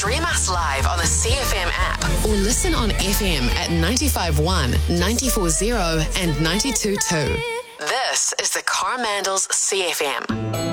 Stream us live on the CFM app or listen on FM at 95.1, 94.0 and 92.2. This is the Coromandels CFM.